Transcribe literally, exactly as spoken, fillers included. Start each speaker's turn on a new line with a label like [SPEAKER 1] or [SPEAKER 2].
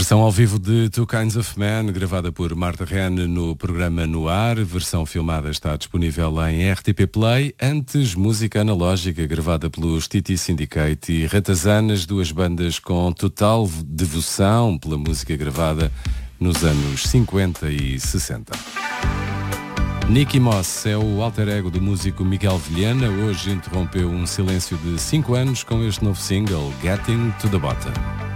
[SPEAKER 1] Versão ao vivo de Two Kinds of Men, gravada por Marta Rene no programa No Ar. Versão filmada está disponível em R T P Play. Antes, música analógica gravada pelos Titi Syndicate e Ratazanas, duas bandas com total devoção pela música gravada nos anos cinquenta e sessenta. Nicky Moss é o alter ego do músico Miguel Vilhena. Hoje interrompeu um silêncio de cinco anos com este novo single, Getting to the Bottom.